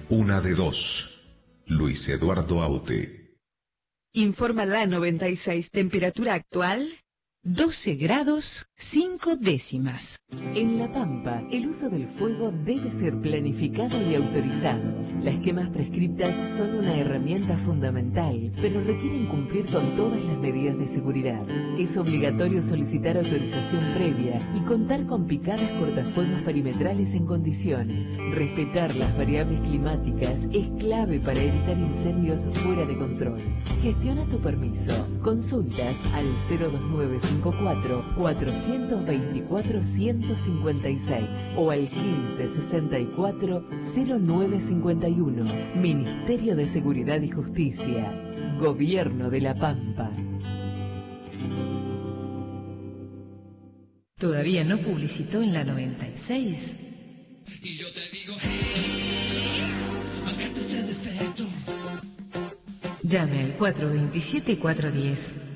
Una de dos. Luis Eduardo Aute. Informa la 96. Temperatura actual, 12 grados 5 décimas. En La Pampa, el uso del fuego debe ser planificado y autorizado. Las quemas prescriptas son una herramienta fundamental, pero requieren cumplir con todas las medidas de seguridad. Es obligatorio solicitar autorización previa y contar con picadas cortafuegos perimetrales en condiciones. Respetar las variables climáticas es clave para evitar incendios fuera de control. Gestiona tu permiso. Consultas al 02954 424 156 o al 1564 0951. Ministerio de Seguridad y Justicia. Gobierno de La Pampa. ¿Todavía no publicitó en la 96? Y yo te digo, hey, mantente ese defecto. Llame al 427-410.